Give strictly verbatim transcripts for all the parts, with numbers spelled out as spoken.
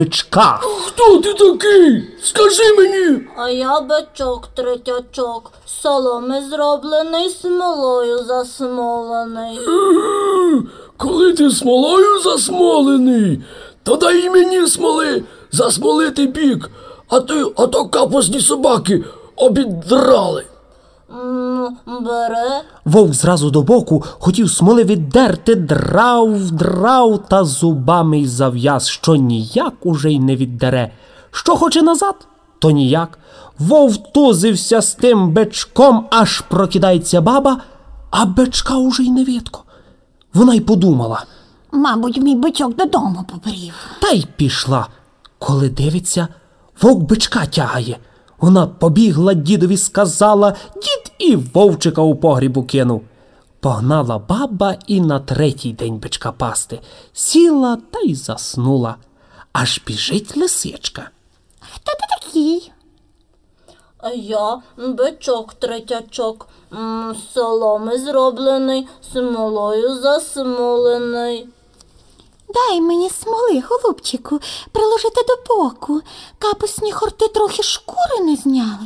бичка. Хто ти такий? Скажи мені. А я бичок третячок, з соломи зроблений, смолою засмолений. Е, Коли ти смолою засмолений, то дай і мені смоли засмолити бік, а то, а то капусні собаки обідрали. М, Бери. Вовк зразу до боку хотів смоли віддерти, драв, драв, та зубами й зав'яз, що ніяк уже й не віддере. Що хоче назад, то ніяк. Вовк тузився з тим бичком, аж прокидається баба, а бичка уже й не видко. Вона й подумала. Мабуть, мій бичок додому побрів. Та й пішла. Коли дивиться, вовк бичка тягає. Вона побігла, дідові сказала, дід і вовчика у погрібу кинув. Погнала баба і на третій день бичка пасти. Сіла та й заснула. Аж біжить лисичка. Хто ти такий? А я бичок третячок, м, з соломи зроблений, смолою засмолений. Дай мені смоли, голубчику, приложити до боку. Капусні хорти трохи шкури не зняли.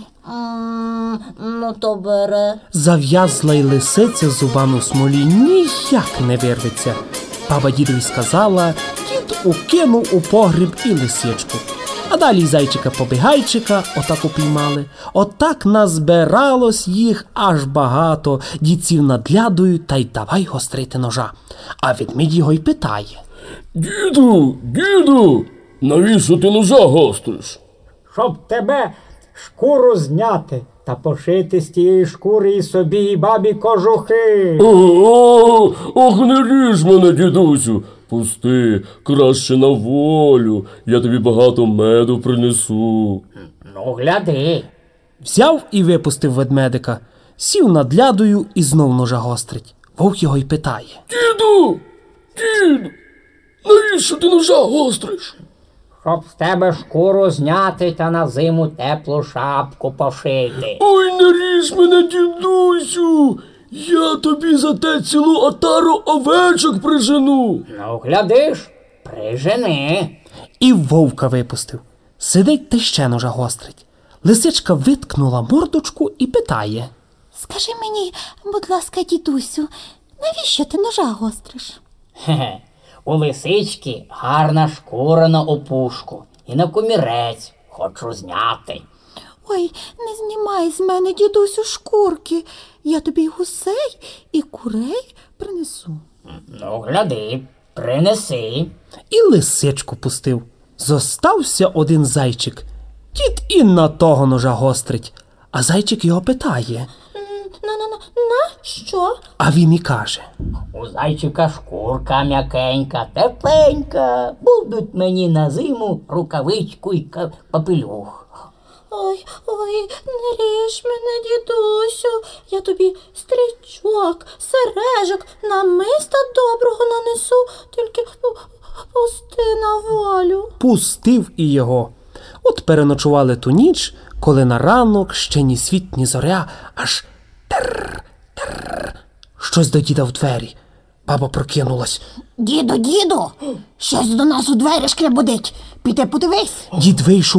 М, Ну то бери. Зав'язла й лисиця зубами у смолі, ніяк не вирветься. Баба дідові сказала, дід укинув у погріб і лисичку. А далі й зайчика-побігайчика отак упіймали. Отак назбиралось їх аж багато. Дід сів над лядою та й давай гострити ножа. А ведмідь його й питає. Діду, діду, навіщо ти ножа гостриш? Щоб тебе шкуру зняти та пошити з тієї шкури і собі, і бабі кожухи. О, ох, не ріж мене, дідусю. Пусти, краще на волю, я тобі багато меду принесу. Ну, гляди. Взяв і випустив ведмедика. Сів над лядою і знов ножа гострить. Вовк його й питає. Діду, діду, навіщо ти ножа гостриш? Щоб з тебе шкуру зняти та на зиму теплу шапку пошити. Ой, не ріж мене, дідусю, я тобі за те цілу отару овечок прижену. Ну, глядиш, прижени. І вовка випустив. Сидить та ще ножа гострить. Лисичка виткнула мордочку і питає. Скажи мені, будь ласка, дідусю, навіщо ти ножа гостриш? Хе-хе. У лисички гарна шкура на опушку і на комірець хочу зняти. Ой, не знімай з мене, дідусю, шкурки. Я тобі й гусей, і курей принесу. Ну, гляди, принеси. І лисичку пустив. Зостався один зайчик. Дід і на того ножа гострить. А зайчик його питає. На-на-на, на що? А він і каже. У зайчика шкурка м'якенька, тепленька. Будуть мені на зиму рукавичку й ка- папелюх. Ой, ой, не ріж мене, дідусю. Я тобі стрічок, сережок, намиста доброго нанесу, тільки пу- пусти на волю. Пустив і його. От переночували ту ніч, коли на ранок ще ні світ, ні зоря, аж тер, тер. Щось до діда в двері. Баба прокинулась. Діду, діду, щось до нас у двері шкребудить. Піди подивись. Дід вийшов.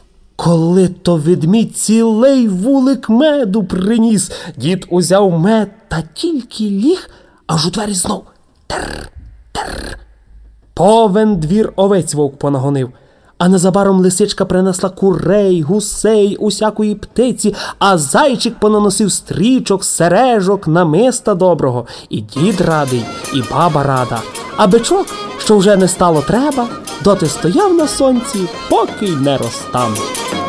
Коли то ведмідь цілий вулик меду приніс. Дід узяв мед та тільки ліг, аж у двері знов. Тер, тер. Повен двір овець вовк понагонив. А незабаром лисичка принесла курей, гусей, усякої птиці, а зайчик понаносив стрічок, сережок, намиста доброго. І дід радий, і баба рада. А бичок, що вже не стало треба, доти стояв на сонці, поки й не розтанув.